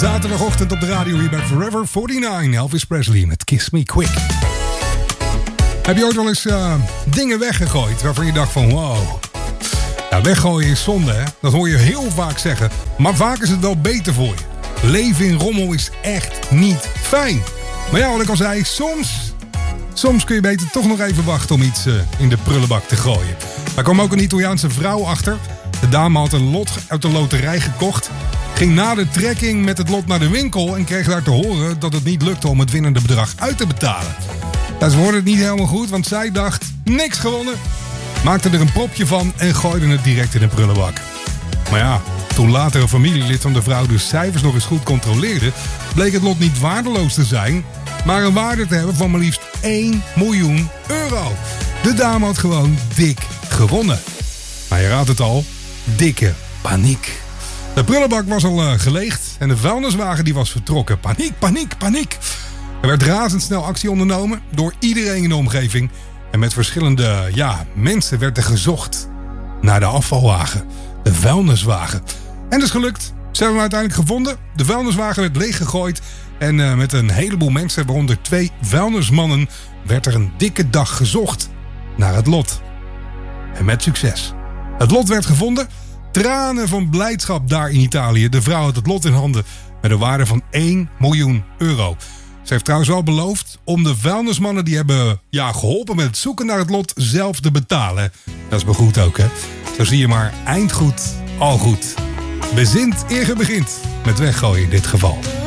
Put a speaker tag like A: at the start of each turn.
A: Zaterdagochtend op de radio hier bij Forever 49. Elvis Presley met Kiss Me Quick. Heb je ooit wel eens dingen weggegooid waarvan je dacht van wow. Ja, weggooien is zonde, hè? Dat hoor je heel vaak zeggen. Maar vaak is het wel beter voor je. Leven in rommel is echt niet fijn. Maar ja, wat ik al zei, soms kun je beter toch nog even wachten om iets in de prullenbak te gooien. Daar kwam ook een Italiaanse vrouw achter. De dame had een lot uit de loterij gekocht. Ging na de trekking met het lot naar de winkel en kreeg daar te horen dat het niet lukte om het winnende bedrag uit te betalen. Ze hoorde het niet helemaal goed, want zij dacht niks gewonnen. Maakte er een propje van en gooide het direct in de prullenbak. Maar ja, toen later een familielid van de vrouw de cijfers nog eens goed controleerde, bleek het lot niet waardeloos te zijn, maar een waarde te hebben van maar liefst 1 miljoen euro. De dame had gewoon dik gewonnen. Maar je raadt het al, dikke paniek. De prullenbak was al geleegd en de vuilniswagen die was vertrokken. Paniek, paniek, paniek. Er werd razendsnel actie ondernomen door iedereen in de omgeving. En met verschillende mensen werd er gezocht naar de afvalwagen. De vuilniswagen. En dat is gelukt. Ze hebben hem uiteindelijk gevonden. De vuilniswagen werd leeggegooid. En met een heleboel mensen, waaronder 2 vuilnismannen, werd er een dikke dag gezocht naar het lot. En met succes. Het lot werd gevonden. Tranen van blijdschap daar in Italië. De vrouw had het lot in handen met een waarde van 1 miljoen euro. Ze heeft trouwens wel beloofd om de vuilnismannen die hebben geholpen met het zoeken naar het lot zelf te betalen. Dat is begroet ook, hè. Zo zie je maar, eind goed, al goed. Bezint eer je begint. Met weggooien in dit geval.